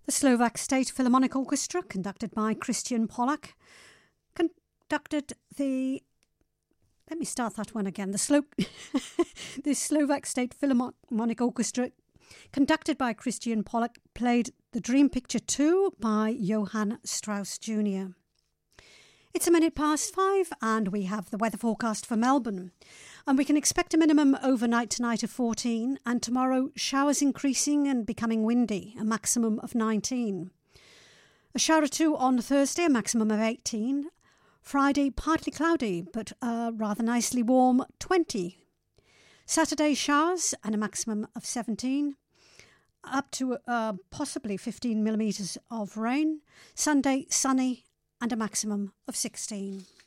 The Slovak State Philharmonic Orchestra, conducted by Christian Pollack, conducted the... Let me start that one again. The Slovak State Philharmonic Orchestra, conducted by Christian Pollack, played The Dream Picture 2 by Johann Strauss Jr. It's 5:05 and we have the weather forecast for Melbourne. And we can expect a minimum overnight tonight of 14 and tomorrow showers increasing and becoming windy, a maximum of 19. A shower or two on Thursday, a maximum of 18. Friday, partly cloudy but rather nicely warm, 20. Saturday, showers and a maximum of 17. Up to possibly 15 millimetres of rain. Sunday, sunny and a maximum of 16.